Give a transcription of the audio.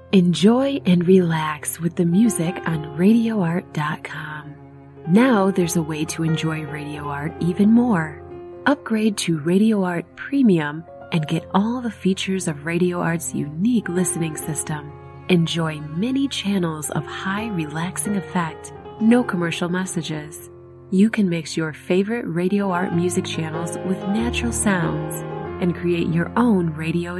Enjoy and relax with the music on RadioArt.com. Now there's a way to enjoy Radio Art even more. Upgrade to Radio Art Premium and get all the features of Radio Art's unique listening system. Enjoy many channels of high relaxing effect, no commercial messages. You can mix your favorite Radio Art music channels with natural sounds and create your own radio